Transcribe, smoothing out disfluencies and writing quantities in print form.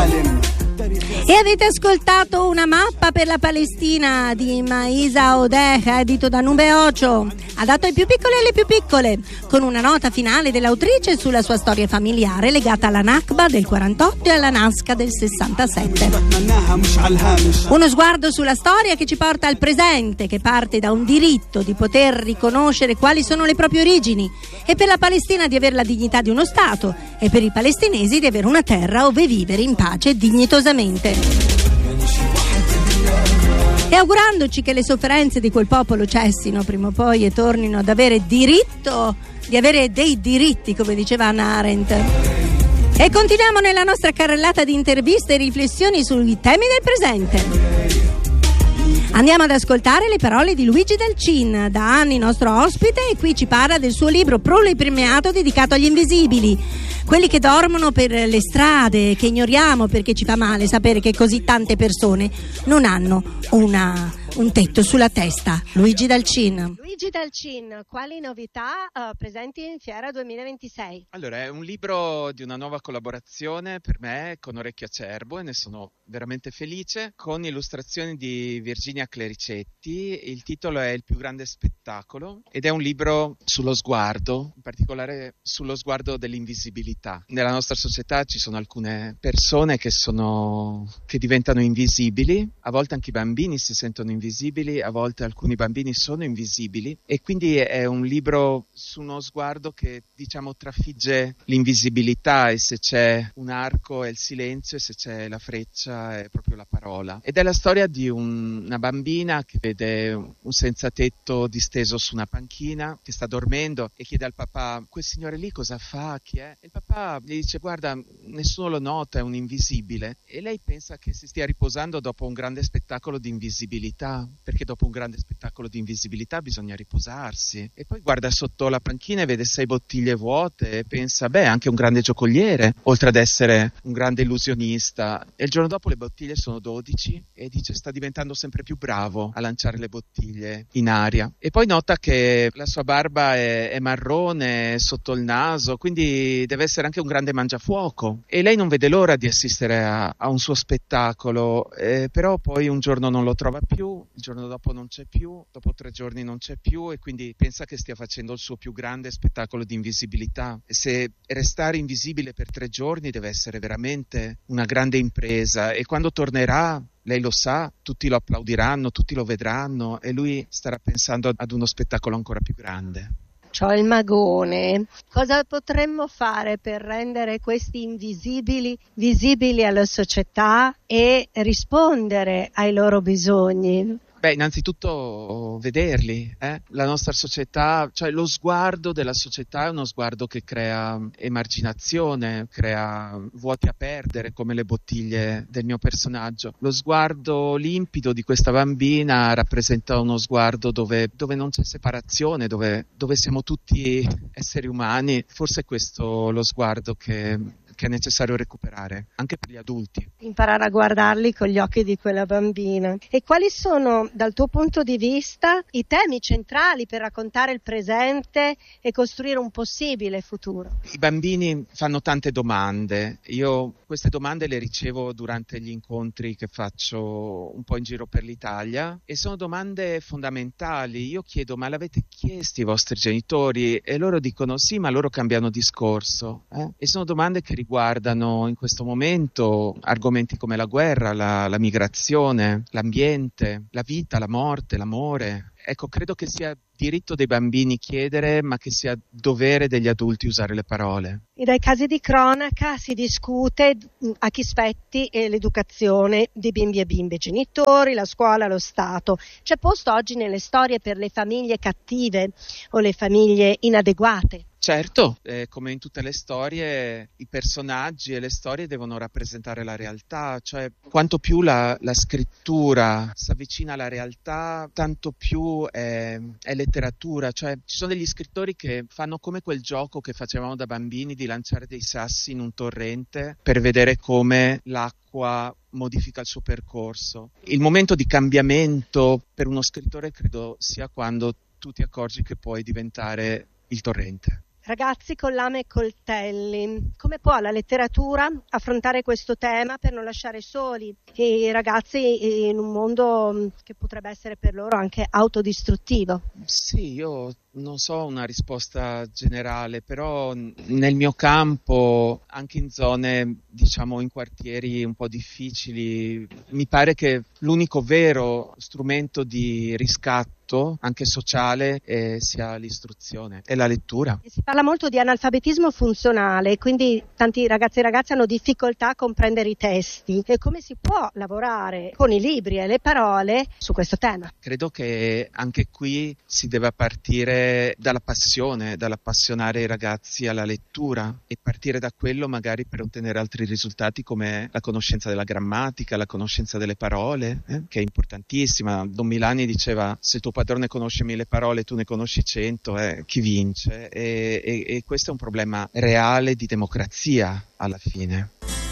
E avete ascoltato Una mappa per la Palestina di Maisa Odeja, edito da Nube Ocho, adatto ai più piccoli e alle più piccole, con una nota finale dell'autrice sulla sua storia familiare legata alla Nakba del 48 e alla Nasca del 67. Uno sguardo sulla storia che ci porta al presente, che parte da un diritto di poter riconoscere quali sono le proprie origini, e per la Palestina di avere la dignità di uno Stato, e per i palestinesi di avere una terra ove vivere in pace e dignitosamente. E augurandoci che le sofferenze di quel popolo cessino prima o poi e tornino ad avere diritto di avere dei diritti, come diceva Hannah Arendt. E continuiamo nella nostra carrellata di interviste e riflessioni sui temi del presente. Andiamo ad ascoltare le parole di Luigi Dalcin, da anni nostro ospite, e qui ci parla del suo libro pluripremiato dedicato agli invisibili, quelli che dormono per le strade, che ignoriamo perché ci fa male sapere che così tante persone non hanno un tetto sulla testa. Luigi Dalcin, quali novità presenti in Fiera 2026? Allora, è un libro di una nuova collaborazione per me con Orecchio Acerbo, e ne sono veramente felice, con illustrazioni di Virginia Clericetti. Il titolo è Il più grande spettacolo ed è un libro sullo sguardo, in particolare sullo sguardo dell'invisibilità. Nella nostra società ci sono alcune persone che diventano invisibili, a volte anche i bambini si sentono invisibili, a volte alcuni bambini sono invisibili, e quindi è un libro su uno sguardo che, diciamo, trafigge l'invisibilità, e se c'è un arco è il silenzio, e se c'è la freccia è proprio la parola. Ed è la storia di una bambina che vede un senza tetto disteso su una panchina, che sta dormendo, e chiede al papà: quel signore lì cosa fa? Chi è? E il papà gli dice: guarda, nessuno lo nota, è un invisibile. E lei pensa che si stia riposando dopo un grande spettacolo di invisibilità, perché dopo un grande spettacolo di invisibilità bisogna riposarsi. E poi guarda sotto la panchina e vede 6 bottiglie vuote e pensa: beh, anche un grande giocoliere, oltre ad essere un grande illusionista. E il giorno dopo le bottiglie sono 12, e dice: sta diventando sempre più bravo a lanciare le bottiglie in aria. E poi nota che la sua barba è marrone sotto il naso, quindi deve essere anche un grande mangiafuoco, e lei non vede l'ora di assistere a un suo spettacolo, però poi un giorno non lo trova più, il giorno dopo non c'è più, dopo 3 giorni non c'è più, e quindi pensa che stia facendo il suo più grande spettacolo di invisibilità. E se restare invisibile per 3 giorni deve essere veramente una grande impresa, e quando tornerà, lei lo sa, tutti lo applaudiranno, tutti lo vedranno, e lui starà pensando ad uno spettacolo ancora più grande. C'ho il magone. Cosa potremmo fare per rendere questi invisibili visibili alla società e rispondere ai loro bisogni? Beh, innanzitutto vederli, La nostra società, cioè lo sguardo della società è uno sguardo che crea emarginazione, crea vuoti a perdere, come le bottiglie del mio personaggio. Lo sguardo limpido di questa bambina rappresenta uno sguardo dove non c'è separazione, dove siamo tutti esseri umani. Forse è questo lo sguardo che è necessario recuperare, anche per gli adulti. Imparare a guardarli con gli occhi di quella bambina. E quali sono, dal tuo punto di vista, i temi centrali per raccontare il presente e costruire un possibile futuro? I bambini fanno tante domande. Io queste domande le ricevo durante gli incontri che faccio un po' in giro per l'Italia, e sono domande fondamentali. Io chiedo: ma l'avete chiesto ai vostri genitori? E loro dicono sì, ma loro cambiano discorso. E sono domande che riguardano in questo momento argomenti come la guerra, la migrazione, l'ambiente, la vita, la morte, l'amore. Ecco, credo che sia diritto dei bambini chiedere, ma che sia dovere degli adulti usare le parole. E dai casi di cronaca si discute a chi spetti l'educazione di bimbi e bimbe, genitori, la scuola, lo Stato. C'è posto oggi nelle storie per le famiglie cattive o le famiglie inadeguate? Certo, come in tutte le storie, i personaggi e le storie devono rappresentare la realtà, cioè quanto più la scrittura si avvicina alla realtà, tanto più è letteratura. Cioè ci sono degli scrittori che fanno come quel gioco che facevamo da bambini di lanciare dei sassi in un torrente per vedere come l'acqua modifica il suo percorso. Il momento di cambiamento per uno scrittore credo sia quando tu ti accorgi che puoi diventare il torrente. Ragazzi con lame e coltelli. Come può la letteratura affrontare questo tema per non lasciare soli i ragazzi in un mondo che potrebbe essere per loro anche autodistruttivo? Sì, io non so una risposta generale, però nel mio campo, anche in zone, diciamo, in quartieri un po' difficili, mi pare che l'unico vero strumento di riscatto, anche sociale, sia l'istruzione e la lettura. Si parla molto di analfabetismo funzionale, quindi tanti ragazzi e ragazze hanno difficoltà a comprendere i testi. E come si può lavorare con i libri e le parole su questo tema? Credo che anche qui si debba partire dalla passione, dall'appassionare i ragazzi alla lettura e partire da quello magari per ottenere altri risultati come la conoscenza della grammatica, la conoscenza delle parole, che è importantissima. Don Milani diceva: se tuo padrone conosce 1000 parole e tu ne conosci 100, chi vince? E questo è un problema reale di democrazia alla fine.